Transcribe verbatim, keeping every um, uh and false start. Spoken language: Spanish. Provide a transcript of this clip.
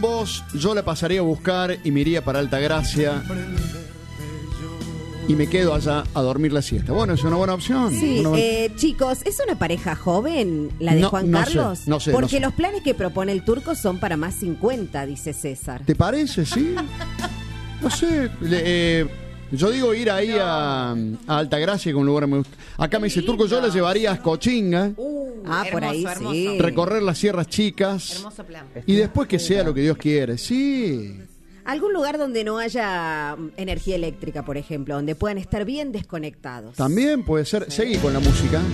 Vos, yo la pasaría a buscar y me iría para Altagracia y me quedo allá a dormir la siesta. Bueno, es una buena opción. Sí, una buena... Eh, chicos, ¿es una pareja joven la de No, Juan no Carlos? sé, no sé, Porque no sé. los planes que propone el turco son para más cincuenta, dice César. ¿Te parece, sí? No sé. le- eh, yo digo ir ahí a, a Altagracia, que es un lugar muy... Acá me dice Turco, yo la llevaría a Escochinga, Uh, Ah, por ahí hermoso, sí. hermoso. recorrer las sierras chicas Hermoso plan. y después que sea lo que Dios quiere. Sí. Algún lugar donde no haya mm, energía eléctrica, por ejemplo, donde puedan estar bien desconectados. También puede ser. Seguí con la música.